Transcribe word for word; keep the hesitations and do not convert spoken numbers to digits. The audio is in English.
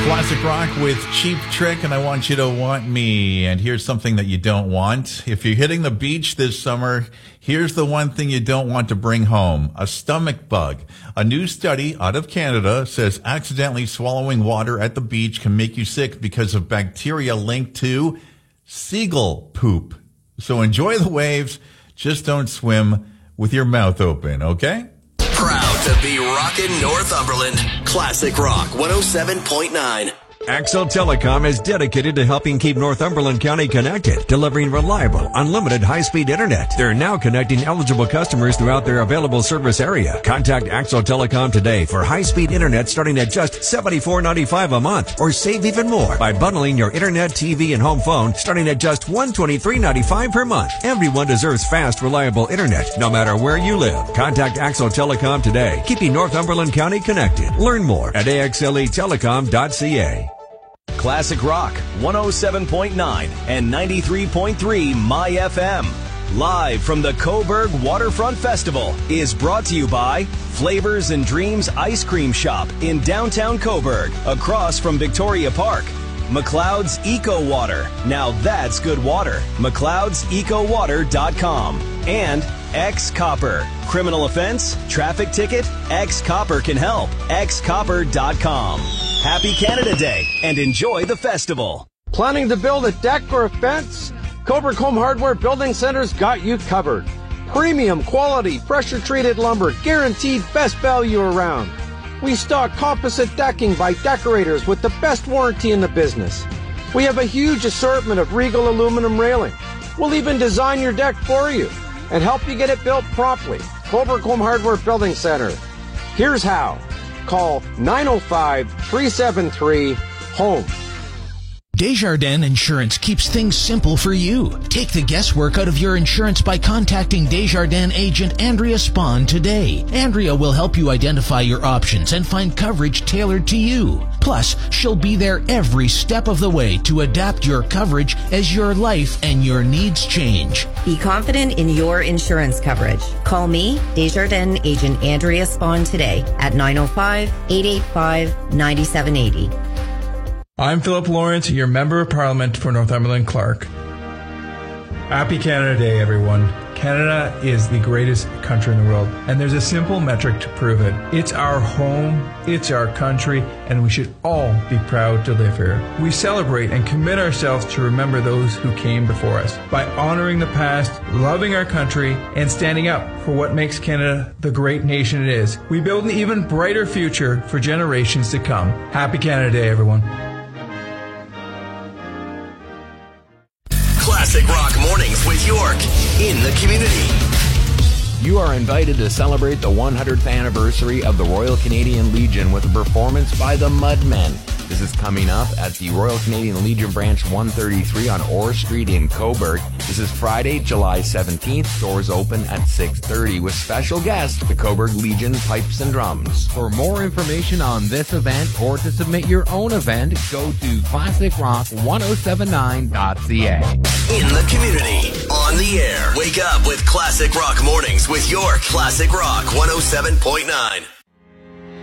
Classic Rock with Cheap Trick, and I Want You to Want Me. And here's something that you don't want. If you're hitting the beach this summer, here's the one thing you don't want to bring home: a stomach bug. A new study out of Canada says accidentally swallowing water at the beach can make you sick because of bacteria linked to seagull poop. So enjoy the waves, just don't swim with your mouth open, okay? Proud to be rockin' Northumberland. Classic Rock one oh seven point nine. Axel Telecom is dedicated to helping keep Northumberland County connected, delivering reliable, unlimited high-speed internet. They're now connecting eligible customers throughout their available service area. Contact Axel Telecom today for high-speed internet starting at just seventy-four ninety-five a month, or save even more by bundling your internet, T V, and home phone starting at just one hundred twenty-three ninety-five per month. Everyone deserves fast, reliable internet, no matter where you live. Contact Axel Telecom today, keeping Northumberland County connected. Learn more at a x l e telecom dot c a. Classic Rock one oh seven point nine and ninety-three point three My F M. Live from the Coburg Waterfront Festival is brought to you by Flavors and Dreams Ice Cream Shop in downtown Coburg, across from Victoria Park. McLeod's Eco Water. Now that's good water. McLeods Eco Water dot com. And X Copper. Criminal offense? Traffic ticket? X Copper can help. X Copper dot com. Happy Canada Day and enjoy the festival. Planning to build a deck or a fence? Coburg Home Hardware Building Center's got you covered. Premium quality, pressure-treated lumber, guaranteed best value around. We stock composite decking by Decorators with the best warranty in the business. We have a huge assortment of Regal aluminum railing. We'll even design your deck for you and help you get it built promptly. Coburg Home Hardware Building Center. Here's how. Call nine oh five, three seven three, HOME. Desjardins Insurance keeps things simple for you. Take the guesswork out of your insurance by contacting Desjardins agent Andrea Spahn today. Andrea will help you identify your options and find coverage tailored to you. Plus, she'll be there every step of the way to adapt your coverage as your life and your needs change. Be confident in your insurance coverage. Call me, Desjardins agent Andrea Spahn, today at nine oh five, eight eight five, nine seven eight oh. I'm Philip Lawrence, your Member of Parliament for Northumberland Clark. Happy Canada Day, everyone. Canada is the greatest country in the world, and there's a simple metric to prove it. It's our home, it's our country, and we should all be proud to live here. We celebrate and commit ourselves to remember those who came before us by honoring the past, loving our country, and standing up for what makes Canada the great nation it is. We build an even brighter future for generations to come. Happy Canada Day, everyone. Classic Rock Mornings with York in the community. You are invited to celebrate the one hundredth anniversary of the Royal Canadian Legion with a performance by the Mudmen. This is coming up at the Royal Canadian Legion Branch one thirty-three on Orr Street in Coburg. This is Friday, July seventeenth. Doors open at six thirty with special guest, the Coburg Legion Pipes and Drums. For more information on this event or to submit your own event, go to classic rock one oh seven nine dot c a. In the community, on the air. Wake up with Classic Rock Mornings with York. Classic Rock one oh seven point nine.